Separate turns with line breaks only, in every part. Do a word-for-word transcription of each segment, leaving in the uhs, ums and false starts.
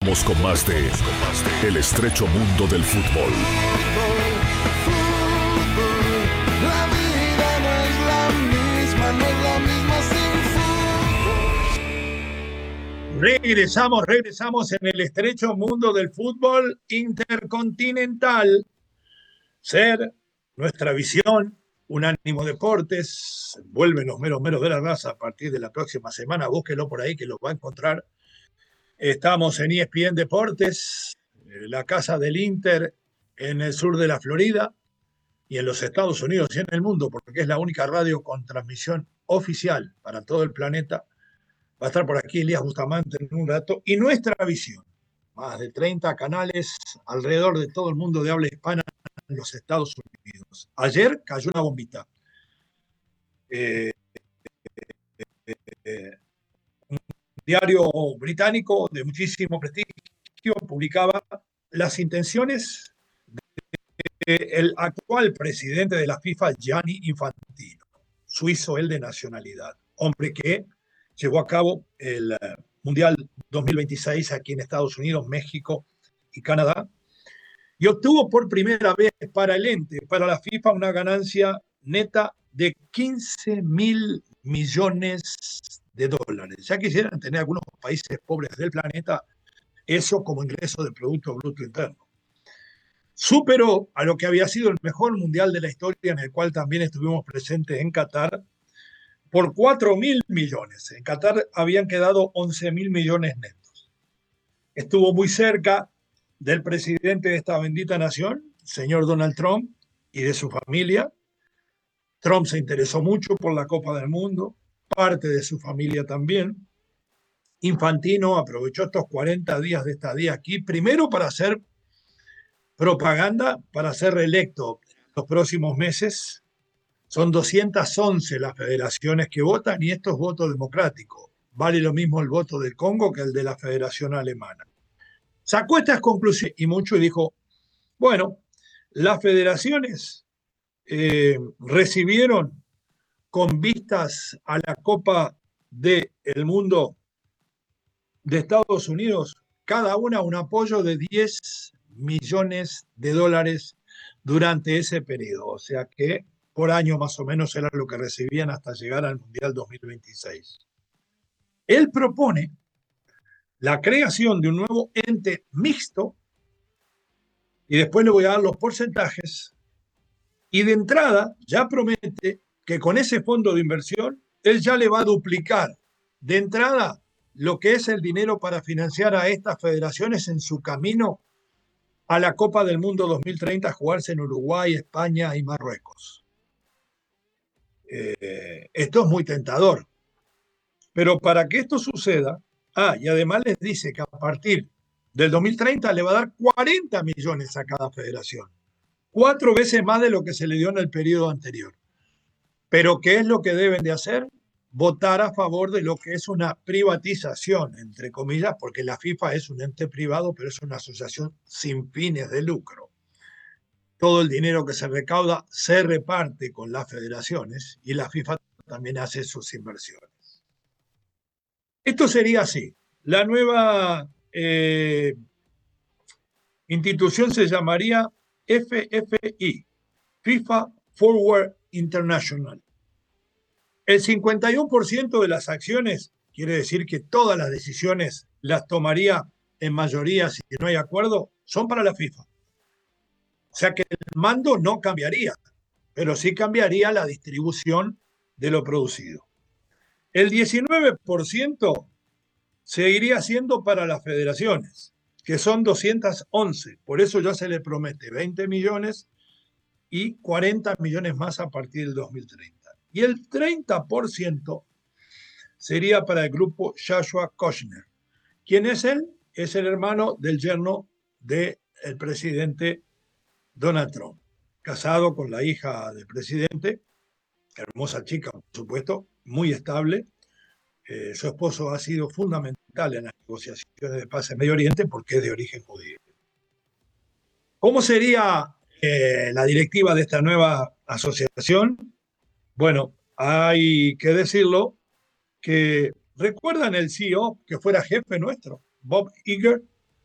Vamos con más de El estrecho mundo del fútbol.
La vida no es la misma, no es la misma sin fútbol.
Regresamos, regresamos en el estrecho mundo del fútbol intercontinental. Ser nuestra visión, Unánimo Deportes, vuelven los meros meros de la raza a partir de la próxima semana. Búsquelo por ahí que lo va a encontrar. Estamos en E S P N Deportes, la casa del Inter en el sur de la Florida y en los Estados Unidos y en el mundo, porque es la única radio con transmisión oficial para todo el planeta. Va a estar por aquí Elías Bustamante en un rato. Y nuestra visión, más de treinta canales alrededor de todo el mundo de habla hispana en los Estados Unidos. Ayer cayó una bombita. Eh, eh, eh, diario británico de muchísimo prestigio publicaba las intenciones del actual presidente de la FIFA, Gianni Infantino, suizo él de nacionalidad, hombre que llevó a cabo el Mundial dos mil veintiséis aquí en Estados Unidos, México y Canadá, y obtuvo por primera vez para el ente, para la FIFA, una ganancia neta de quince mil millones de dólares. Ya quisieran tener algunos países pobres del planeta eso como ingreso del Producto Bruto Interno. Superó a lo que había sido el mejor mundial de la historia, en el cual también estuvimos presentes en Qatar, por cuatro mil millones. En Qatar habían quedado once mil millones netos. Estuvo muy cerca del presidente de esta bendita nación, señor Donald Trump, y de su familia. Trump se interesó mucho por la Copa del Mundo, parte de su familia también. Infantino aprovechó estos cuarenta días de estadía aquí, primero para hacer propaganda, para ser reelecto los próximos meses. Son doscientas once las federaciones que votan y esto es voto democrático. Vale lo mismo el voto del Congo que el de la Federación Alemana. Sacó estas conclusiones y mucho y dijo, bueno, las federaciones eh, recibieron con vistas a la Copa del Mundo de Estados Unidos, cada una un apoyo de diez millones de dólares durante ese periodo. O sea que por año más o menos era lo que recibían hasta llegar al Mundial dos mil veintiséis. Él propone la creación de un nuevo ente mixto y después le voy a dar los porcentajes. Y de entrada ya promete que con ese fondo de inversión él ya le va a duplicar de entrada lo que es el dinero para financiar a estas federaciones en su camino a la Copa del Mundo dos mil treinta a jugarse en Uruguay, España y Marruecos. Eh, esto es muy tentador. Pero para que esto suceda, ah, y además les dice que a partir del dos mil treinta le va a dar cuarenta millones a cada federación. Cuatro veces más de lo que se le dio en el periodo anterior. Pero ¿qué es lo que deben de hacer? Votar a favor de lo que es una privatización, entre comillas, porque la FIFA es un ente privado, pero es una asociación sin fines de lucro. Todo el dinero que se recauda se reparte con las federaciones y la FIFA también hace sus inversiones. Esto sería así. La nueva eh, institución se llamaría F F I, FIFA Forward International. El cincuenta y uno por ciento de las acciones, quiere decir que todas las decisiones las tomaría en mayoría si no hay acuerdo, son para la FIFA. O sea que el mando no cambiaría, pero sí cambiaría la distribución de lo producido. El diecinueve por ciento seguiría siendo para las federaciones, que son doscientas once. Por eso ya se le promete veinte millones y cuarenta millones más a partir del dos mil treinta. Y el treinta por ciento sería para el grupo Joshua Kushner. ¿Quién es él? Es el hermano del yerno del presidente Donald Trump, casado con la hija del presidente, hermosa chica, por supuesto, muy estable. Eh, su esposo ha sido fundamental en las negociaciones de paz en Medio Oriente porque es de origen judío. ¿Cómo sería eh, la directiva de esta nueva asociación? Bueno, hay que decirlo que recuerdan el C E O que fuera jefe nuestro, Bob Iger,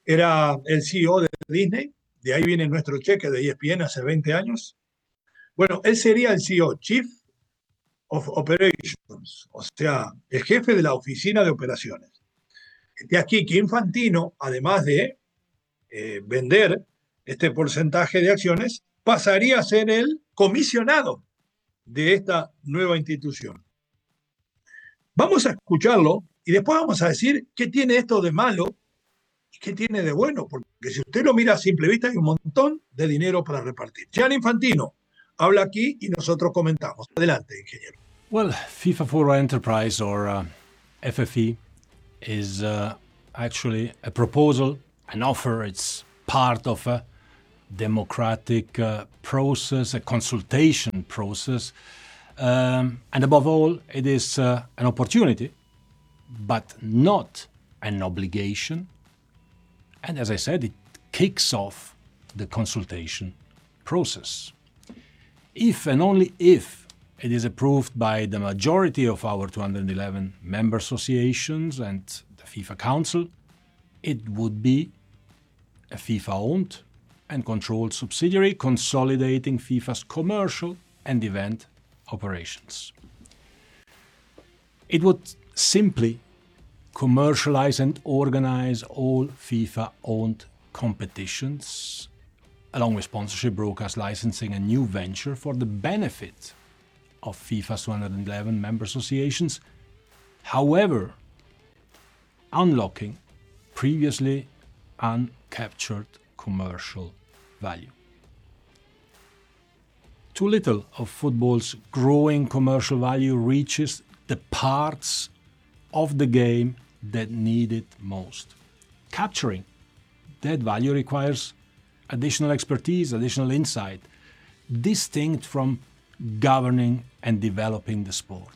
era el C E O de Disney, de ahí viene nuestro cheque de E S P N hace veinte años. Bueno, él sería el C E O, Chief of Operations, o sea, el jefe de la oficina de operaciones. De aquí que Infantino, además de eh, vender este porcentaje de acciones, pasaría a ser el comisionado de esta nueva institución. Vamos a escucharlo y después vamos a decir qué tiene esto de malo y qué tiene de bueno, porque si usted lo mira a simple vista hay un montón de dinero para repartir. Gianni Infantino habla aquí y nosotros comentamos. Adelante, ingeniero.
Well, FIFA Forward Enterprise, or uh, F F E, is uh, actually a proposal, an offer. It's part of a democratic uh, process, a consultation process. Um, and above all, it is uh, an opportunity, but not an obligation. And as I said, it kicks off the consultation process. If and only if it is approved by the majority of our two hundred eleven member associations and the FIFA Council, it would be a FIFA-owned and controlled subsidiary consolidating FIFA's commercial and event operations. It would simply commercialize and organize all FIFA-owned competitions, along with sponsorship, broadcast, licensing, and new venture for the benefit of FIFA's two hundred eleven member associations, however, unlocking previously uncaptured commercial value. Too little of football's growing commercial value reaches the parts of the game that need it most. Capturing that value requires additional expertise, additional insight, distinct from governing and developing the sport.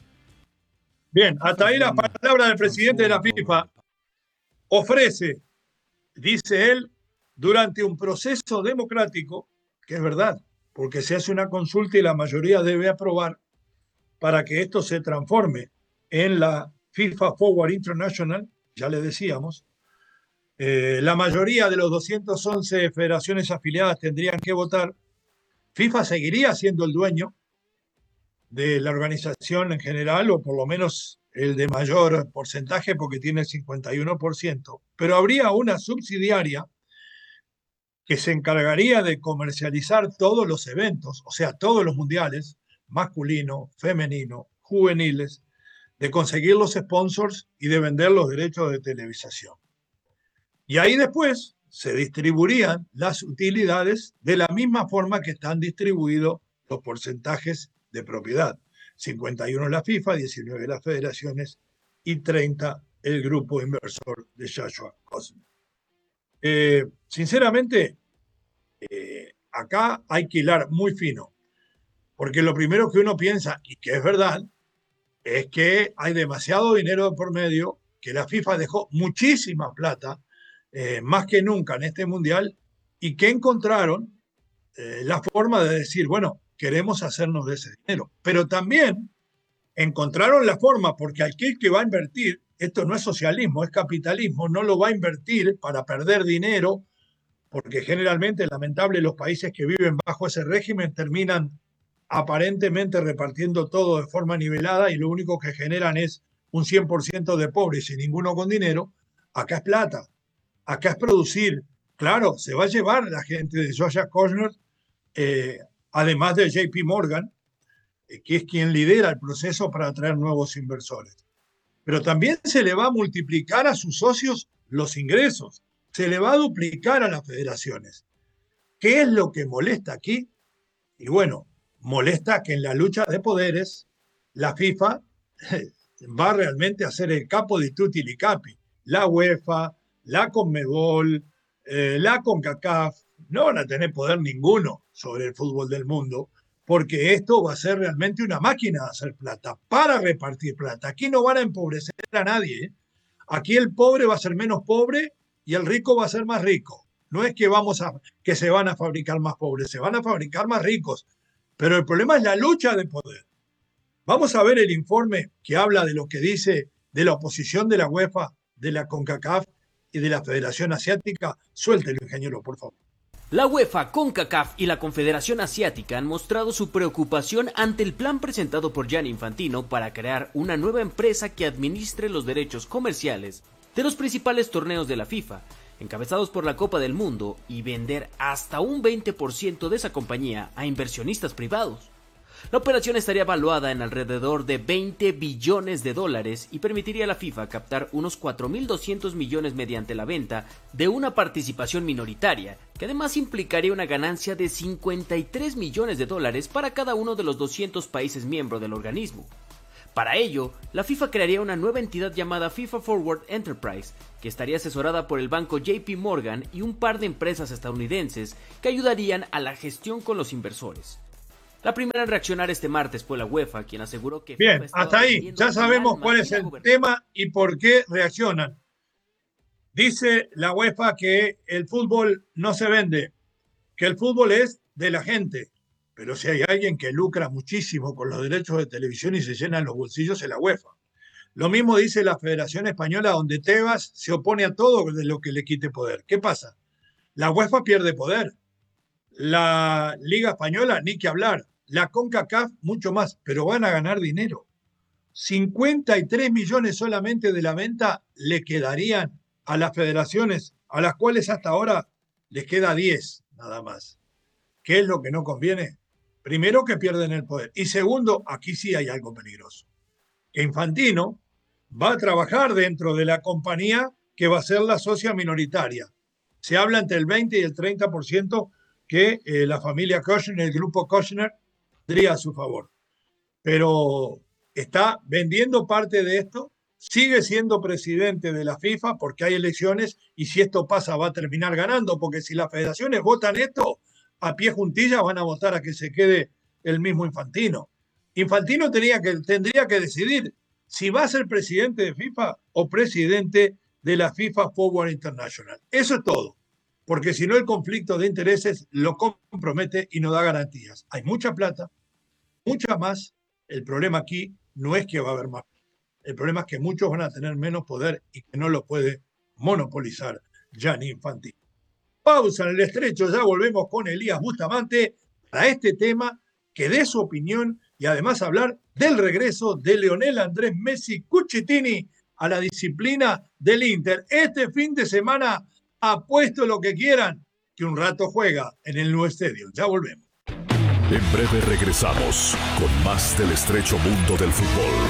Bien, hasta ahí la palabra del presidente de la FIFA. Ofrece, dice él, durante un proceso democrático, que es verdad, porque se hace una consulta y la mayoría debe aprobar para que esto se transforme en la FIFA Forward International, ya le decíamos. Eh, la mayoría de los doscientas once federaciones afiliadas tendrían que votar. FIFA seguiría siendo el dueño de la organización en general, o por lo menos el de mayor porcentaje, porque tiene el cincuenta y uno por ciento, pero habría una subsidiaria que se encargaría de comercializar todos los eventos, o sea, todos los mundiales, masculino, femenino, juveniles, de conseguir los sponsors y de vender los derechos de televisación. Y ahí después se distribuirían las utilidades de la misma forma que están distribuidos los porcentajes de propiedad. cincuenta y uno la FIFA, diecinueve las federaciones y treinta el grupo inversor de Joshua Cosme. Eh, sinceramente, eh, acá hay que hilar muy fino, porque lo primero que uno piensa, y que es verdad, es que hay demasiado dinero por medio, que la FIFA dejó muchísima plata, eh, más que nunca en este mundial, y que encontraron eh, la forma de decir, bueno, queremos hacernos de ese dinero. Pero también encontraron la forma, porque aquel que va a invertir, esto no es socialismo, es capitalismo, no lo va a invertir para perder dinero, porque generalmente, lamentable, los países que viven bajo ese régimen terminan aparentemente repartiendo todo de forma nivelada y lo único que generan es un cien por ciento de pobres y ninguno con dinero. Acá es plata, acá es producir. Claro, se va a llevar la gente de Joshua Cosme, eh, además de J P Morgan, eh, que es quien lidera el proceso para atraer nuevos inversores. Pero también se le va a multiplicar a sus socios los ingresos, se le va a duplicar a las federaciones. ¿Qué es lo que molesta aquí? Y bueno, molesta que en la lucha de poderes la FIFA va realmente a ser el capo di tutti li capi. La UEFA, la Conmebol, eh, la CONCACAF no van a tener poder ninguno sobre el fútbol del mundo, porque esto va a ser realmente una máquina de hacer plata, para repartir plata. Aquí no van a empobrecer a nadie, ¿eh? Aquí el pobre va a ser menos pobre y el rico va a ser más rico. No es que, vamos a, que se van a fabricar más pobres, se van a fabricar más ricos. Pero el problema es la lucha de poder. Vamos a ver el informe que habla de lo que dice de la oposición de la UEFA, de la CONCACAF y de la Federación Asiática? Suéltelo, ingeniero, por favor.
La UEFA, CONCACAF y la Confederación Asiática han mostrado su preocupación ante el plan presentado por Gianni Infantino para crear una nueva empresa que administre los derechos comerciales de los principales torneos de la FIFA, encabezados por la Copa del Mundo, y vender hasta un veinte por ciento de esa compañía a inversionistas privados. La operación estaría valuada en alrededor de veinte billones de dólares y permitiría a la FIFA captar unos cuatro mil doscientos millones mediante la venta de una participación minoritaria, que además implicaría una ganancia de cincuenta y tres millones de dólares para cada uno de los doscientos países miembros del organismo. Para ello, la FIFA crearía una nueva entidad llamada FIFA Forward Enterprise, que estaría asesorada por el banco J P Morgan y un par de empresas estadounidenses que ayudarían a la gestión con los inversores. La primera en reaccionar este martes fue la UEFA, quien aseguró que...
Bien, hasta ahí, ya sabemos cuál es el tema y por qué reaccionan. Dice la UEFA que el fútbol no se vende, que el fútbol es de la gente. Pero si hay alguien que lucra muchísimo con los derechos de televisión y se llenan los bolsillos, es la UEFA. Lo mismo dice la Federación Española, donde Tebas se opone a todo de lo que le quite poder. ¿Qué pasa? La UEFA pierde poder. La Liga Española, ni que hablar. La CONCACAF, mucho más, pero van a ganar dinero. cincuenta y tres millones solamente de la venta le quedarían a las federaciones, a las cuales hasta ahora les queda diez nada más. ¿Qué es lo que no conviene? Primero, que pierden el poder. Y segundo, aquí sí hay algo peligroso. Que Infantino va a trabajar dentro de la compañía que va a ser la socia minoritaria. Se habla entre el veinte y el treinta por ciento que eh, la familia Kushner, el grupo Kushner, tendría a su favor. Pero está vendiendo parte de esto, sigue siendo presidente de la FIFA porque hay elecciones y si esto pasa va a terminar ganando, porque si las federaciones votan esto, a pie juntilla van a votar a que se quede el mismo Infantino. Infantino tenía que, tendría que decidir si va a ser presidente de FIFA o presidente de la FIFA Forward International. Eso es todo, porque si no el conflicto de intereses lo compromete y no da garantías. Hay mucha plata, mucha más. El problema aquí no es que va a haber más. El problema es que muchos van a tener menos poder y que no lo puede monopolizar Gianni Infantino. Pausa en el estrecho, ya volvemos con Elías Bustamante para este tema, que dé su opinión y además hablar del regreso de Lionel Andrés Messi Cucitini a la disciplina del Inter. Este fin de semana, apuesto lo que quieran, que un rato juega en el nuevo estadio. Ya volvemos.
En breve regresamos con más del estrecho mundo del fútbol.